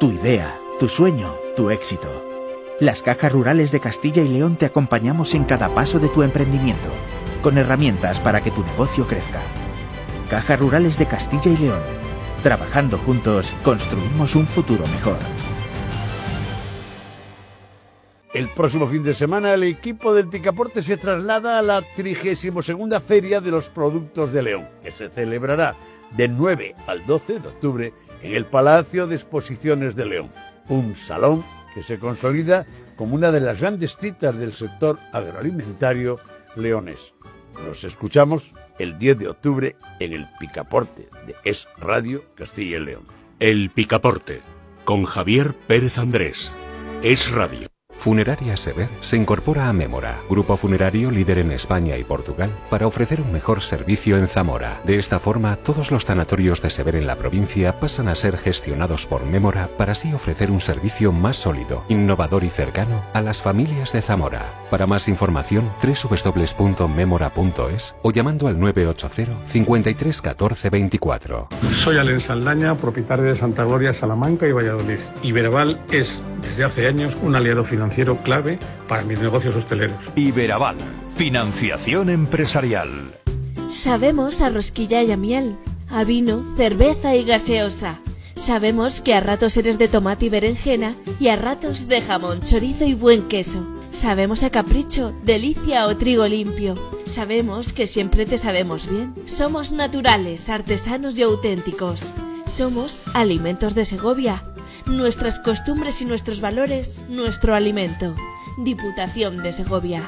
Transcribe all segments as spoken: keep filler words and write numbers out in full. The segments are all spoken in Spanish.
Tu idea, tu sueño, tu éxito. Las Cajas Rurales de Castilla y León te acompañamos en cada paso de tu emprendimiento, con herramientas para que tu negocio crezca. Cajas Rurales de Castilla y León. Trabajando juntos, construimos un futuro mejor. El próximo fin de semana el equipo del Picaporte se traslada a la trigésima segunda Feria de los Productos de León, que se celebrará del nueve al doce de octubre en el Palacio de Exposiciones de León, un salón que se consolida como una de las grandes citas del sector agroalimentario leonés. Nos escuchamos el diez de octubre en el Picaporte de Es Radio Castilla y León. El Picaporte, con Javier Pérez Andrés. Es Radio. Funeraria Sever se incorpora a Mémora, grupo funerario líder en España y Portugal, para ofrecer un mejor servicio en Zamora. De esta forma, todos los tanatorios de Sever en la provincia pasan a ser gestionados por Mémora para así ofrecer un servicio más sólido, innovador y cercano a las familias de Zamora. Para más información, doble u doble u doble u punto memora punto es o llamando al nueve ocho cero, cincuenta y tres, catorce, veinticuatro. Soy Alen Saldaña, propietario de Santa Gloria, Salamanca y Valladolid. Iberaval es, desde hace años, un aliado financiero clave para mis negocios hosteleros. Iberaval, financiación empresarial. Sabemos a rosquilla y a miel, a vino, cerveza y gaseosa. Sabemos que a ratos eres de tomate y berenjena y a ratos de jamón, chorizo y buen queso. Sabemos a capricho, delicia o trigo limpio. Sabemos que siempre te sabemos bien. Somos naturales, artesanos y auténticos. Somos Alimentos de Segovia. Nuestras costumbres y nuestros valores, nuestro alimento. Diputación de Segovia.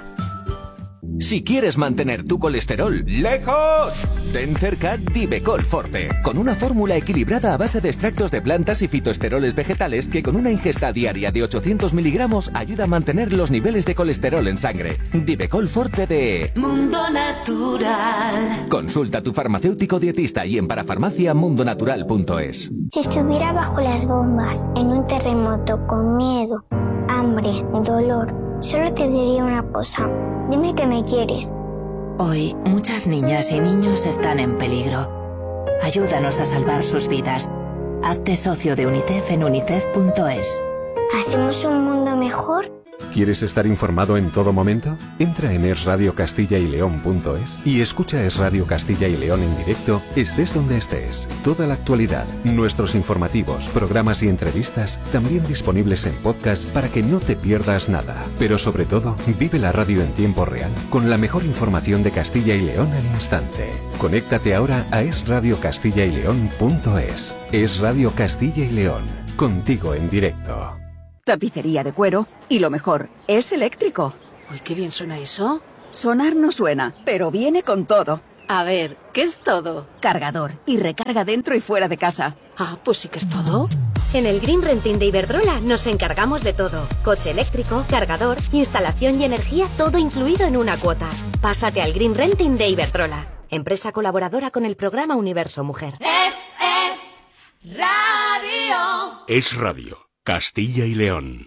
Si quieres mantener tu colesterol lejos, ten cerca Divecol Forte, con una fórmula equilibrada a base de extractos de plantas y fitoesteroles vegetales que con una ingesta diaria de ochocientos miligramos ayuda a mantener los niveles de colesterol en sangre. Divecol Forte de Mundo Natural. Consulta a tu farmacéutico dietista y en parafarmacia mundo natural punto es. Si estuviera bajo las bombas, en un terremoto, con miedo, hambre, dolor, solo te diría una cosa. Dime que me quieres. Hoy, muchas niñas y niños están en peligro. Ayúdanos a salvar sus vidas. Hazte socio de UNICEF en unicef punto es. ¿Hacemos un mundo mejor? ¿Quieres estar informado en todo momento? Entra en es radio castilla y león punto es y escucha Es Radio Castilla y León en directo, estés donde estés. Toda la actualidad, nuestros informativos, programas y entrevistas, también disponibles en podcast para que no te pierdas nada. Pero sobre todo, vive la radio en tiempo real, con la mejor información de Castilla y León al instante. Conéctate ahora a es radio castilla y león punto es. Es Radio Castilla y León, contigo en directo. Tapicería de cuero y lo mejor, es eléctrico. Uy, qué bien suena eso. Sonar no suena, pero viene con todo. A ver, ¿qué es todo? Cargador y recarga dentro y fuera de casa. Ah, pues sí que es todo. En el Green Renting de Iberdrola nos encargamos de todo. Coche eléctrico, cargador, instalación y energía, todo incluido en una cuota. Pásate al Green Renting de Iberdrola, empresa colaboradora con el programa Universo Mujer. Es, es radio. Es Radio Castilla y León.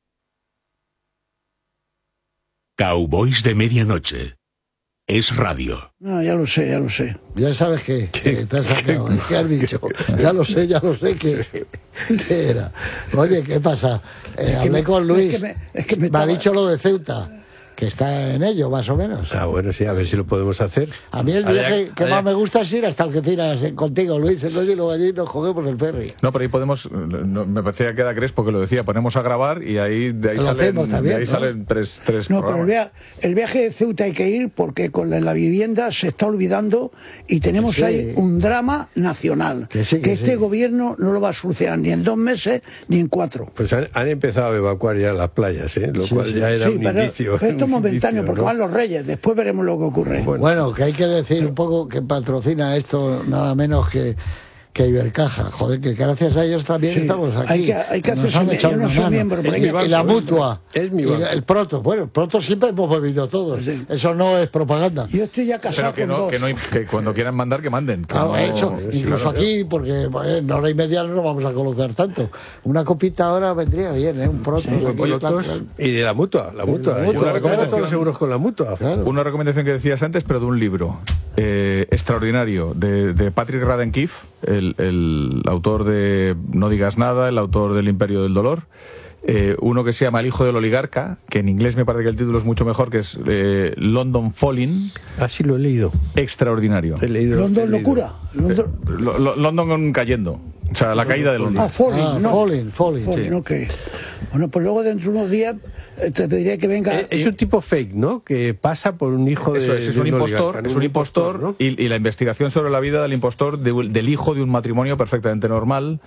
Cowboys de Medianoche. Es Radio. No, ya lo sé, ya lo sé. Ya sabes que, que te has sacado, ¿qué has dicho? Ya lo sé, ya lo sé que, que era. Oye, ¿qué pasa? Eh, es hablé me, con Luis, es que me, es que me, me estaba... ha dicho lo de Ceuta, que está en ello, más o menos. Ah, bueno, sí, a ver si lo podemos hacer. A mí el viaje allá, que allá. más me gusta es ir hasta Algeciras contigo, Luis, entonces y luego allí nos cogemos el ferry. No, pero ahí podemos, no, me parecía que era Crespo que lo decía, ponemos a grabar y ahí de ahí, salen, también, de ahí ¿no? salen tres, tres No, programas. pero el viaje, el viaje de Ceuta hay que ir porque con la, la vivienda se está olvidando y tenemos sí. ahí un drama nacional, que, sí, que, que este sí. gobierno no lo va a solucionar ni en dos meses ni en cuatro. Pues han, han empezado a evacuar ya las playas, ¿eh? Lo sí, cual sí. ya era sí, un pero, indicio. Pero esto es momentáneo, ¿no? Porque van los reyes, después veremos lo que ocurre. Bueno, bueno, que hay que decir un poco que patrocina esto nada menos que, que Ibercaja. Joder, que gracias a ellos también sí. estamos aquí. Hay que, hay que hacerse miembro. Yo no soy miembro. Y, y la mutua. Es mi banco. El Proto. Bueno, el Proto siempre hemos bebido todos. Sí. Eso no es propaganda. Yo estoy ya casado Pero que con no, dos. Que, no, que cuando quieran mandar, que manden. Que claro, no, hecho, sí, incluso claro. aquí, porque en hora y media no nos vamos a colocar tanto. Una copita ahora vendría bien, ¿eh? Un Proto. Sí, y de la mutua. La mutua. La mutua. Una recomendación, todos los seguros con la mutua. Claro. Una recomendación que decías antes, pero de un libro eh, extraordinario de, de Patrick Radden Keefe, el el, el autor de No digas nada, el autor del Imperio del Dolor. Eh, uno que se llama El hijo del oligarca, que en inglés me parece que el título es mucho mejor, que es eh, London Falling. Así lo he leído. Extraordinario. He leído, London he leído. locura. London... Eh, lo, lo, London cayendo. O sea, la caída de London. Ah, Falling, ah, no. Falling, Falling. Falling, Sí. ok. Bueno, pues luego dentro de unos días te pediría que venga... Es, es un tipo fake, ¿no? Que pasa por un hijo de... Eso es, es de un impostor, oligarca, ¿no? es un impostor, ¿no? y, y la investigación sobre la vida del impostor, de, del hijo de un matrimonio perfectamente normal.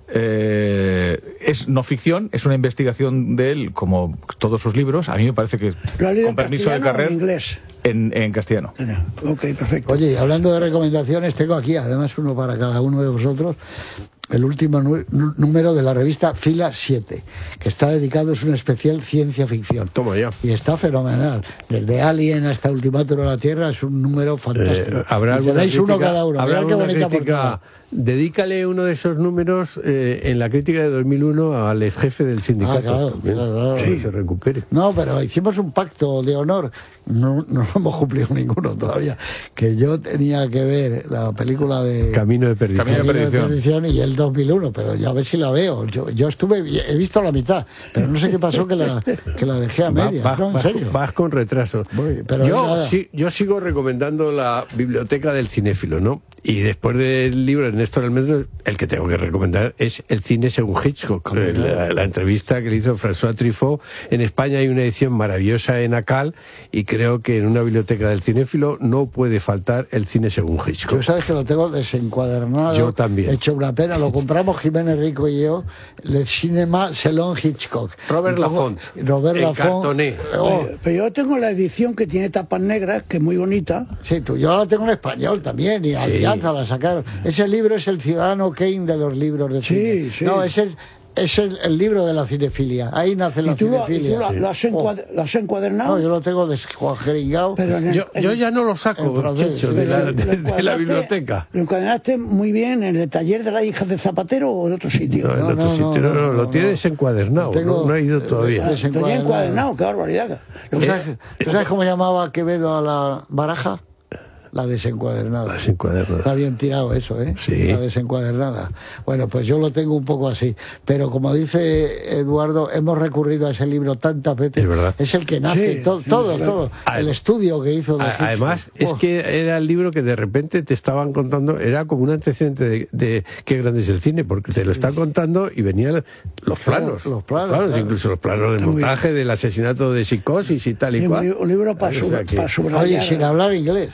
Eh, es no ficción, es una investigación de él, como todos sus libros. A mí me parece que, ¿Lo has leído con permiso de en castellano o Carrer, en inglés? En, en castellano. Ok, perfecto. Oye, y hablando de recomendaciones, tengo aquí, además uno para cada uno de vosotros, el último nu- número de la revista Fila siete, que está dedicado, es un especial ciencia ficción. Toma ya. Y está fenomenal. Desde Alien hasta Ultimátum a la Tierra es un número fantástico. Eh, habrá Y alguna tenéis uno crítica- cada uno. habrá Mirad qué alguna bonita crítica- portada. Dedícale uno de esos números eh, en la crítica de dos mil uno al ex jefe del sindicato. Ah, claro, también, claro, claro. para que se recupere. No, pero hicimos un pacto de honor, no, no lo hemos cumplido ninguno todavía, que yo tenía que ver la película de Camino de Perdición. Camino de Perdición y el dos mil uno, pero ya a ver si la veo. Yo, yo estuve, he visto la mitad, pero no sé qué pasó que la, que la dejé a Va- media. va- no, en vas, serio. vas con retraso. Voy, pero yo, nada. sí- yo sigo recomendando la biblioteca del cinéfilo, ¿no? Y después del libro de Néstor Almendro, el que tengo que recomendar es El cine según Hitchcock. La, la entrevista que le hizo François Truffaut. En España hay una edición maravillosa en ACAL y creo que en una biblioteca del cinéfilo no puede faltar El cine según Hitchcock. Yo sabes que lo tengo desencuadernado. Yo también. Hecho una pena. Lo compramos Jiménez Rico y yo. Le Cinema Selon Hitchcock. Robert Y como- Lafont. Robert En Lafont. cartoné. Oh, Oye, pero yo tengo la edición que tiene tapas negras, que es muy bonita. sí, tú, yo la tengo en español también. Y Alianza la sacaron. Ese libro es el Ciudadano Kane de los libros de Sí, cine. sí. No, es el, es el, el libro de la cinefilia. Ahí nace la ¿Y tú, lo, y tú cinefilia. lo- lo has, encuad- lo has encuadernado? No, yo lo tengo descuajeringado. Pero en el- Yo, yo ya no lo saco, en francés, Checho, sí, de la, Lo- lo de- de la encuadernaste- biblioteca. ¿Lo encuadernaste muy bien en el taller de las hijas de Zapatero o en otro sitio? No, en No, otro no, sitio, no, no, no, no, lo no, tiene no. desencuadernado, Tengo- no, no ha ido todavía. Ah, desencuadernado. tenía encuadernado, qué barbaridad. Lo que- ¿Tú sabes, tú sabes cómo llamaba Quevedo a la baraja? La desencuadernada. La desencuadernada. Está bien tirado eso, ¿eh? Sí. La desencuadernada. Bueno, pues yo lo tengo un poco así. Pero como dice Eduardo, hemos recurrido a ese libro tantas veces. Es verdad. Es el que nace, Sí, to- sí, todo, claro. todo. Además- El estudio que hizo de A- Hitchcock. Además, es Oh. que era el libro que de repente te estaban contando, era como un antecedente de, de qué grande es el cine, porque te lo están contando y venían los Claro, planos, los planos, claro. incluso los planos del Está muy montaje, del asesinato de psicosis y tal y Sí, cual. un libro para O sea sub- que- para subrayar. Oye, sin hablar inglés.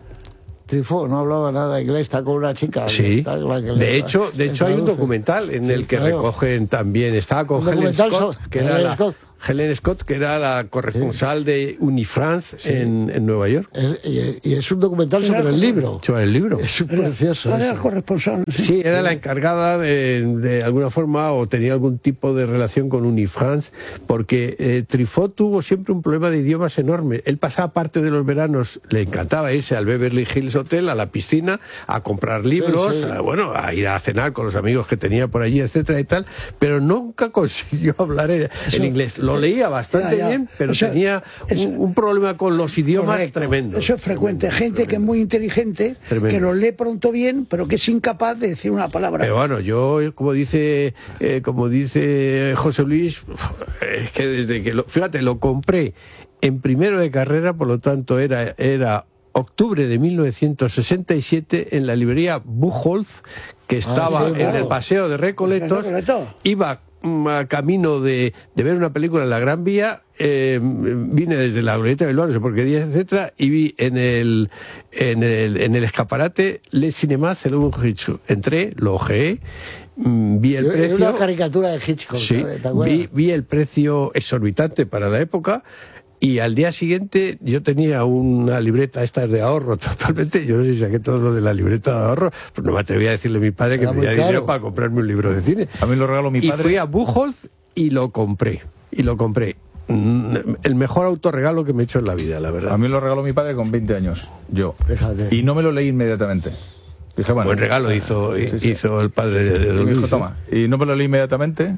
Truffaut no hablaba nada inglés, está con una chica. Sí, está con la que le- de hecho, de le hecho hay un traduce. documental en el que Claro. recogen también, estaba con Un Helen documental Scott, so- que era Helen la, Scott. Helen Scott, que era la corresponsal de Unifrance en, en Nueva York. Es- y, y es un documental sobre el libro. Sobre el libro. Es Era- precioso. Era el eso. corresponsal. Sí, era la encargada de, de alguna forma o tenía algún tipo de relación con Unifrance, porque eh, Truffaut tuvo siempre un problema de idiomas enorme. Él pasaba parte de los veranos, le encantaba irse al Beverly Hills Hotel, a la piscina, a comprar libros, Sí, sí. a, bueno, a ir a cenar con los amigos que tenía por allí, etcétera y tal, pero nunca consiguió hablar en, Eso- en inglés. Lo leía bastante Ya, ya. bien, pero Eso- tenía eso- un, un problema con los idiomas Correcto. tremendo. Eso es frecuente. Gente que es muy inteligente, Tremendo. que lo lee pronto bien, pero que es incapaz de decir una palabra. Pero bueno, yo, como dice eh, como dice José Luis, es que desde que lo, fíjate, lo compré en primero de carrera, por lo tanto era, era octubre de mil novecientos sesenta y siete en la librería Buchholz, que estaba sí, en claro. el Paseo de Recoletos, Recoletos. iba mm, a camino de, de ver una película en la Gran Vía, eh, vine desde la Glorieta de Bilbao, no sé por qué día, etcétera, y vi en el, en el, en el escaparate Le Cinéma Selon Hitchcock. Entré, lo ojeé, mm, vi el Es precio. una caricatura de Hitchcock. Sí, ¿sabes? ¿Te acuerdas? vi, vi el precio exorbitante para la época. Y al día siguiente yo tenía una libreta, esta es de ahorro totalmente, yo no sé si saqué todo lo de la libreta de ahorro, pues no me atreví a decirle a mi padre que Era me muy diera dinero caro. para comprarme un libro de cine. A mí lo regaló mi Y padre. fui a Buchholz y lo compré, y lo compré. Mm, El mejor autorregalo que me he hecho en la vida, la verdad. A mí lo regaló mi padre con veinte años, yo. Fíjate. Y no me lo leí inmediatamente. Dije, bueno, Buen regalo hizo, sí, sí. hizo el padre de, de Y Don me dijo, Luis, toma. Y no me lo leí inmediatamente.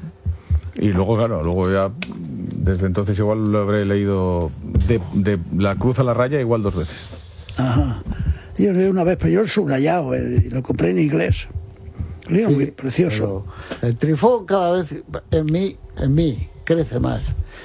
Y luego, claro, luego ya, desde entonces igual lo habré leído de, de La Cruz a la Raya igual dos veces. Ajá. Yo lo leí una vez, pero yo lo he subrayado, eh, y lo compré en inglés. León, sí, precioso. El Truffaut cada vez en mí, en mí, crece más.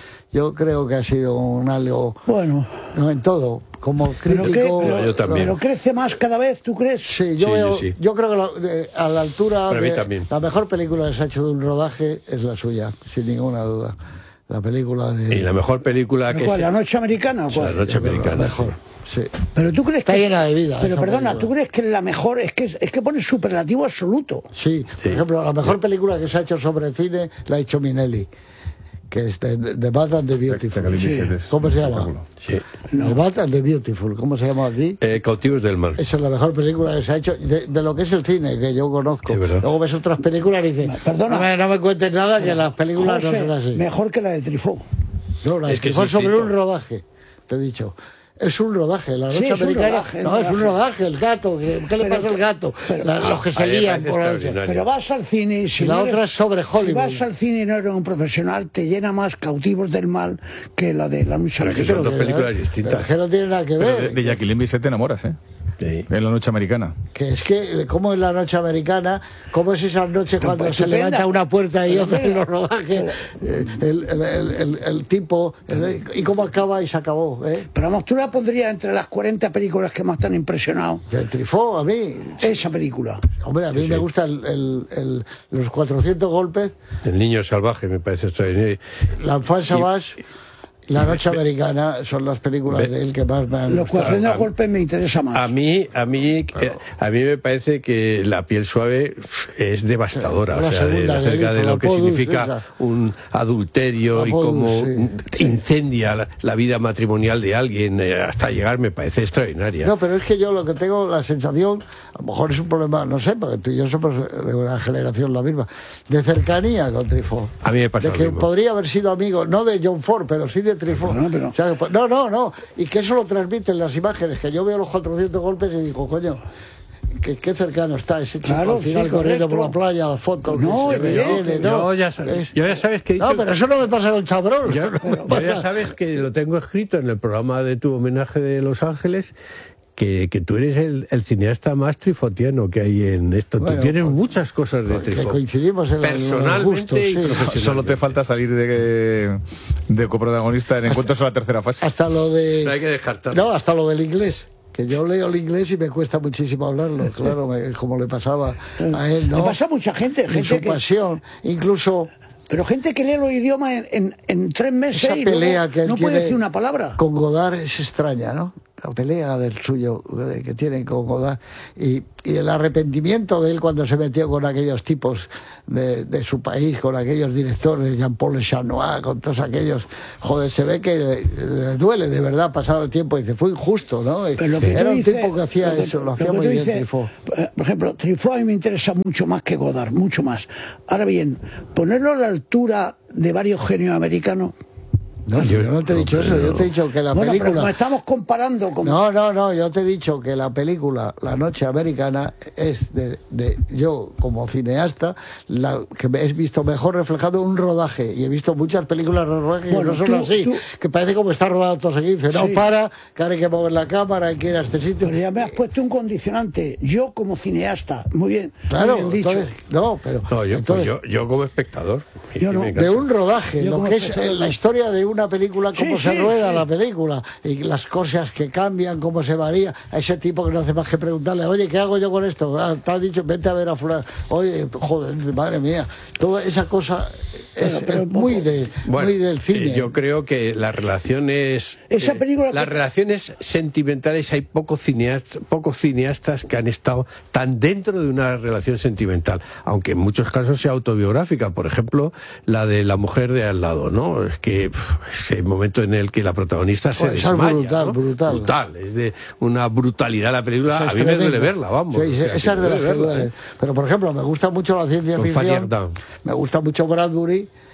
Yo creo que ha sido un algo... Bueno. No, en todo. Como crítico... Pero, que, pero, yo también. pero crece más cada vez, ¿tú crees? Sí, yo sí, veo... Yo, sí. yo creo que la, de, a la altura... Para mí de, también. La mejor película que se ha hecho de un rodaje es la suya, sin ninguna duda. La película de... Y la mejor película que... ¿Cuál, se... ¿La Noche Americana o cuál? La Noche Americana. La mejor. Sí. Pero tú crees está que llena de vida. Pero perdona, película. ¿tú crees que la mejor es que es que pone superlativo absoluto? Sí, por sí. ejemplo, la mejor película que se ha hecho sobre cine la ha hecho Minelli, que es The, the Bad and the Beautiful. Sí. ¿Cómo se llama? Sí. No. The Bad and the Beautiful, ¿cómo se llama aquí? Eh, Cautivos del Mar. Esa es la mejor película que se ha hecho de, de lo que es el cine, que yo conozco. Luego ves otras películas y dices, perdona, no me, no me cuentes nada, que las películas José, no son así. Mejor que la de Truffaut. No, la de es que Truffaut es sobre distinto. un rodaje, te he dicho. Es un rodaje, la noche sí, es americana. Un rodaje, no, un es un rodaje, el gato. ¿Qué, qué le pasa al gato? Pero, la, ah, los que se lían por la noche. Pero vas al cine y si la no otra eres, es sobre Hollywood. Si vas al cine y no eres un profesional, te llena más Cautivos del Mal que la de La Noche Americana. Que son dos películas distintas. Pero que no tiene nada que ver. Pero de, de Jacqueline Bisset te enamoras, ¿eh? Sí. En La Noche Americana. Que es que, ¿cómo es La Noche Americana? ¿Cómo es esas noches pero cuando pues se estupenda. levanta una puerta y Pero otra mira, en los rodajes? El, el, el, el, el tipo, el, y cómo acaba y se acabó, ¿eh? Pero vamos, tú la pondrías entre las cuarenta películas que más te han impresionado. El Truffaut, a mí. Esa película. Hombre, a mí sí, me sí. gusta el, el, el, los cuatrocientos golpes. El niño salvaje me parece extraordinario. La Alfonso Vas. La Noche Americana son las películas de él que más me han Los cuatrocientos golpes me interesa más. A mí, a mí, claro. a mí me parece que La piel suave es devastadora, o sea, de, acerca de lo que significa esa. un adulterio y cómo sí, incendia sí. La, la vida matrimonial de alguien eh, hasta llegar, me parece extraordinaria. No, pero es que yo lo que tengo la sensación, a lo mejor es un problema, no sé, porque tú y yo somos de una generación la misma, de cercanía con Truffaut. A mí me pasa de que lo mismo. podría haber sido amigo, no de John Ford, pero sí de Truffaut. No, pero... o sea, no, no, no. Y que eso lo transmiten las imágenes, que yo veo los cuatrocientos golpes y digo, coño, qué, qué cercano está ese chico claro, al final sí, corriendo por la playa, las fotos. No, que se ve, viene, no, no, ya sabes, yo ya sabes que he dicho... No, pero eso no me pasa con Chabrol. Yo, pero, yo ya sabes que lo tengo escrito en el programa de tu homenaje de Los Ángeles, que, que tú eres el, el cineasta más trifotiano que hay en esto. Bueno, tú tienes pues, muchas cosas de Truffaut. Coincidimos en personalmente el gusto, sí. Solo te falta salir de, de coprotagonista en Encuentros en la tercera fase. Hasta lo de... No hay que dejar tanto. No, hasta lo del inglés. Que yo leo el inglés y me cuesta muchísimo hablarlo, claro, me, como le pasaba a él, ¿no? Le pasa a mucha gente, gente su que... pasión, incluso... Pero gente que lee los idiomas en, en, en tres meses esa y pelea luego que no puede decir una palabra. Con Godard es extraña, ¿no? La pelea del suyo que tienen con Godard y, y el arrepentimiento de él cuando se metió con aquellos tipos de, de su país, con aquellos directores, Jean-Paul Chanois, con todos aquellos, joder, se ve que le duele de verdad pasado el tiempo y dice, fue injusto, ¿no? Pero lo que Era un dice, tipo que hacía lo que, eso, lo, lo hacía que muy bien dice, Truffaut. Por ejemplo, Truffaut a mí me interesa mucho más que Godard, mucho más. Ahora bien, ponerlo a la altura de varios genios americanos. No, yo no te he dicho eso, yo te he dicho que la bueno, película... pero como estamos comparando con... No, no, no, yo te he dicho que la película La Noche Americana es de, de yo como cineasta, la que he visto mejor reflejado un rodaje, y he visto muchas películas de rodaje bueno, que no son tú, así, tú... que parece como está rodado todo seguido, no sí. para, que ahora hay que mover la cámara, hay que ir a este sitio. Pero ya me has puesto un condicionante, yo como cineasta, muy bien, claro, muy bien dicho. Entonces, no, pero... No, yo, entonces, pues yo, yo como espectador. Yo no, de un rodaje, yo lo que es la historia de una película, cómo sí, se sí, rueda sí. la película y las cosas que cambian, cómo se varía. A ese tipo que no hace más que preguntarle, oye, ¿qué hago yo con esto? Ah, te has dicho, vete a ver a fulano. Oye, joder, madre mía. Toda esa cosa es, pero, pero es muy, de, bueno, muy del cine. Eh, yo creo que las relaciones... Esa película eh, las que... relaciones sentimentales, hay pocos cineastas, pocos cineastas que han estado tan dentro de una relación sentimental, aunque en muchos casos sea autobiográfica. Por ejemplo, la de La mujer de al lado, ¿no? Es que pff, ese momento en el que la protagonista se pues desmaya, brutal, ¿no? brutal. brutal, es de una brutalidad la película, a mí tremenda. Me duele verla, vamos. Sí, o sea, esa es de las que duele. ¿eh? Pero por ejemplo, me gusta mucho la ciencia Con ficción, me gusta mucho Bradbury,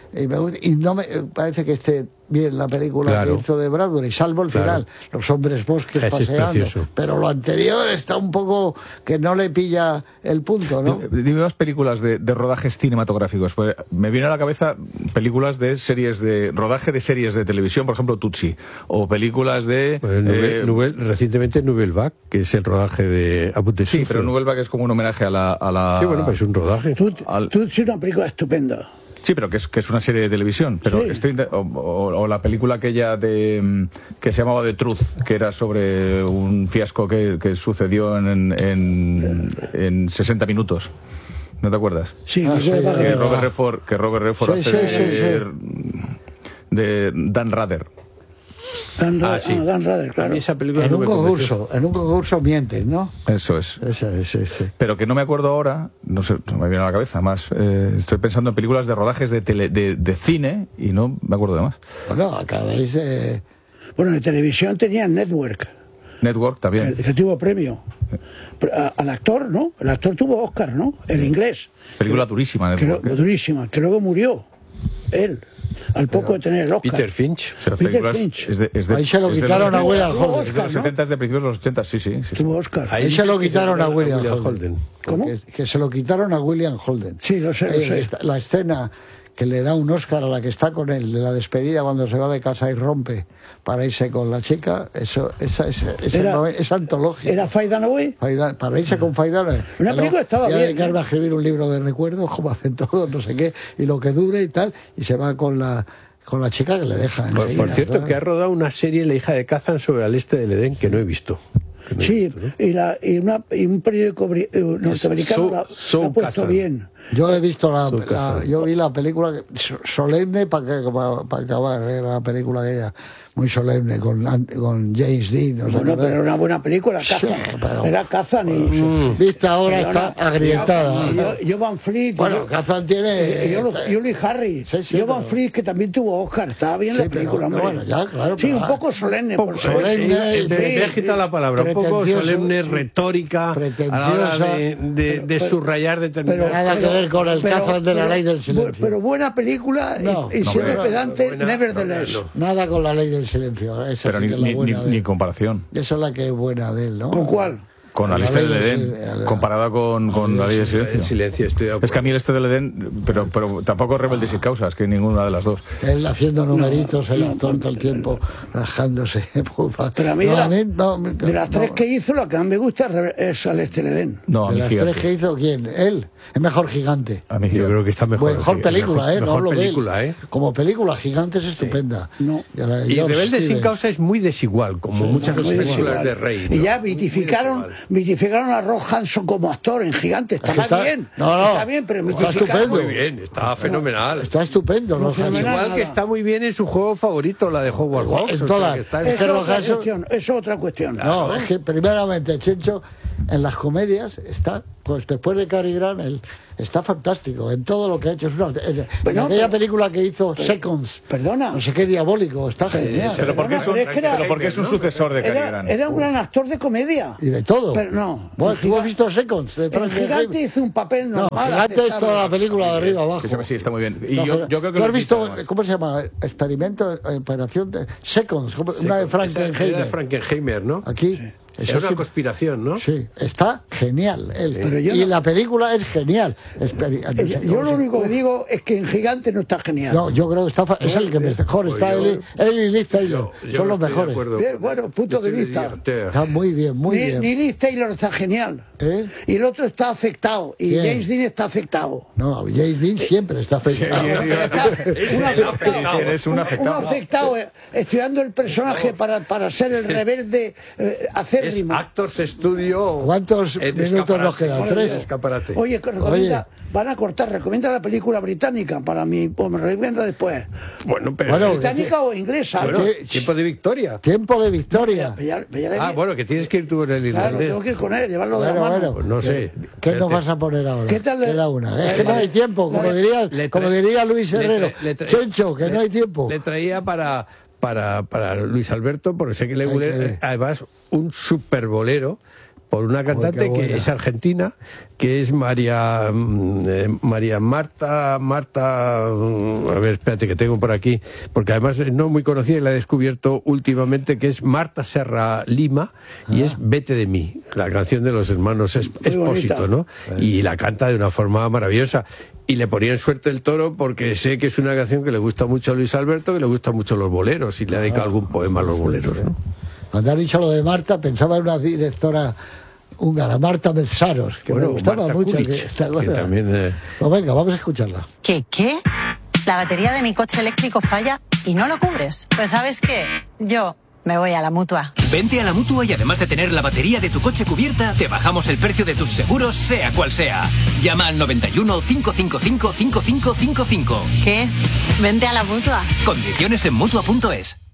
y, me gusta, y no me parece que esté bien la película claro. que hizo de Bradbury, salvo el claro. final, los hombres bosques Ese paseando, pero lo anterior está un poco que no le pilla el punto, ¿no? Dime más películas de, de rodajes cinematográficos. Pues me viene a la cabeza películas de series de rodaje de series de televisión, por ejemplo Tutsi, o películas de pues Nouvelle, eh, Nouvelle, recientemente Nouvelle Vague, que es el rodaje de Abu de sí, pero Nouvelle Vague es como un homenaje a la, a la... Sí, bueno, pues es un rodaje. Tutsi al... es una película estupenda. Sí, pero que es, que es una serie de televisión. Pero sí. estoy, o, o, o la película aquella de que se llamaba The Truth, que era sobre un fiasco que, que sucedió en, en, en sesenta minutos. ¿No te acuerdas? Sí, ah, sí, que, Robert Redford, que Robert Redford sí, hace sí, de, sí, sí. de Dan Rather. Dan, ah, sí. ah, Dan Rather, claro. Esa película en no un concurso, en un concurso mienten, ¿no? Eso es. Esa, esa, esa. Pero que no me acuerdo ahora, no sé, no me viene a la cabeza más. Eh, estoy pensando en películas de rodajes de, tele, de, de cine y no me acuerdo de más. Bueno, acabáis de... Bueno, en televisión tenían Network. Network también. Que tuvo premio. A, al actor, ¿no? El actor tuvo Oscar, ¿no? El inglés. Película durísima, Network. Que, durísima, que luego murió. Él. Al poco de tener el Oscar. Peter Finch. Peter Finch. Es de, es de, ahí se lo quitaron a William Holden. Es de los setenta, es de principios de los ochenta, sí, sí. sí. Tuvo Oscar. Ahí, ahí se lo quitaron a William, William Holden. Holden. ¿Cómo? Que, que se lo quitaron a William Holden. Sí, lo sé, lo sé. Eh, la escena que le da un Oscar a la que está con él, de la despedida cuando se va de casa y rompe para irse con la chica, eso, esa, esa, esa, era, no, es antológica. ¿Era Faye Dunaway? Para irse con Faye Dunaway. Una película estaba bien. Que va a escribir un libro de recuerdos, como hacen todos, no sé qué, y lo que dure y tal, y se va con la... con la chica que le deja. Por, por cierto, ¿verdad? Que ha rodado una serie, La hija de Kazan, sobre el este del Edén, que no he visto. No sí, he visto, ¿no? y, la, y, una, y un periódico norteamericano so, la, so la ha puesto Kazan. bien. Yo he visto la, so la yo vi la película solemne para para, para acabar, era la película aquella muy solemne con, con James Dean. No bueno, pero era una buena película, Kazan. Sí, pero... Era Kazan y... Mm, vista ahora pero está no, agrietada. Yo Van Fleet... Bueno, Kazan tiene... Y Julie Harris. Sí, sí, Van pero... Fleet, que también tuvo Oscar. Estaba bien sí, la película, hombre. Bueno, ya, claro, sí, un poco solemne. Poco por solemne. Eh, me ha quitado la palabra. Un poco solemne, retórica, a la hora de, de, pero, de subrayar determinadas... Nada que ver con el Kazan de la ley del silencio. Pero buena película no, y, y no, siempre no, pedante, no, nevertheless. No, no. Nada con la ley del silencio. Esa pero sí ni, es la ni, buena ni, de ni comparación. Esa es la que es buena de él, ¿no? ¿Con cuál? Con la lista del Edén, comparada con, con la ley del silencio. silencio estoy de es que a mí el este del Edén, pero, pero tampoco Rebeldes sin causas, que ninguna de las dos. Él haciendo numeritos, no, el actor no, todo el tiempo rajándose. Pero a mí, no, de, la, a mí no, de las no, tres que hizo, la que más me gusta es el este del Edén. No, a de las gigante. tres que hizo, ¿quién? Él. Es mejor Gigante. A mí yo creo que está mejor. Mejor película, mejor, ¿eh? Mejor no película, ¿eh? Como película, Gigante es estupenda. Sí. No. Y, y Rebeldes sin causa es muy desigual, como sí, muchas películas desigual. de Rey. ¿No? Y ya mitificaron, mitificaron a Rock Hanson como actor en Gigante. Está, está bien. No, no. Está bien, pero está estupendo. Muy bien, está fenomenal. Está estupendo. No, fenomenal igual nada. que está muy bien en su juego favorito, la de Hogwarts Box. En todas. O sea, que está en eso, otra cuestión, eso es otra cuestión. No, es que primeramente, Chencho, en las comedias está, pues después de Cary Grant, él está fantástico en todo lo que ha hecho. Es una, en, en aquella pero, película que hizo pero, Seconds, perdona, no sé qué diabólico, está genial. Pero porque es un, pero es, era, pero es un sucesor de Cary Grant. Grant. Era un gran actor de comedia. Y de todo. Pero no. Bueno, tú has visto Seconds. De el Gigante hizo un papel normal. No, Gigante es toda la película de arriba abajo. Sí, está muy bien. Y no, yo, yo creo que ¿tú has visto, cómo se llama? Experimento, operación de Seconds, Seconds. Una de Frankenheimer. Era de Frankenheimer, ¿no? Aquí. Sí. Es una sí, conspiración, ¿no? Sí, está genial. Él. Pero yo y no... la película es genial. Esperi... Yo lo único que digo es que en Gigante no está genial. No, yo creo que está es el que mejor pues está. Yo, él, él y Liz Taylor yo, yo son los mejores. Bien, bueno, punto de vista. Está muy bien, muy ni, bien. Ni Liz Taylor está genial. ¿Eh? Y el otro está afectado. Y ¿quién? James Dean está afectado. No, James Dean siempre está afectado. Un afectado. Es un afectado. Un afectado eh, estudiando el personaje para, para ser el rebelde eh, acérrimo. Actors Studio. ¿Cuántos minutos nos quedan? Tres. Escaparate. Oye, recomienda, Oye. van a cortar, recomienda la película británica para mí, o me recomienda después. Bueno, pero. Bueno, ¿británica que, o inglesa? Bueno, Tiempo de Victoria. Tiempo de Victoria. No, ya, ya, ya, ah, bueno, que tienes que ir tú en el irlandés. Claro, tengo que ir con él, llevarlo bueno, de la mano. Bueno, pues no sé. ¿Qué nos vas a poner ahora? ¿Qué tal? Queda una. Es que no hay tiempo, como diría, como diría Luis Herrero. Chencho, que no hay tiempo. Le traía para. Para, para Luis Alberto, porque sé que le huele, además, un super bolero, por una cantante que es argentina, que es María eh, María Marta, Marta, a ver, espérate que tengo por aquí, porque además no muy conocida y la he descubierto últimamente, que es Marta Serra Lima, y ah. es Vete de mí, la canción de los hermanos Espósito, ¿no? Y la canta de una forma maravillosa. Y le ponía en suerte el toro porque sé que es una canción que le gusta mucho a Luis Alberto, que le gustan mucho los boleros, y le ha dedicado algún poema a los boleros, ¿no? Cuando has dicho lo de Marta, pensaba en una directora húngara, Marta Metzaros, que bueno, me gustaba Marta mucho. Kulic, que, ¿te que también, eh... Pues venga, vamos a escucharla. ¿Qué, qué? La batería de mi coche eléctrico falla y no lo cubres. Pues ¿sabes qué? Yo me voy a la Mutua. Vente a la Mutua y además de tener la batería de tu coche cubierta, te bajamos el precio de tus seguros, sea cual sea. Llama al noventa y uno, cinco cinco cinco, cinco cinco cinco cinco. ¿Qué? Vente a la Mutua. Condiciones en Mutua punto es.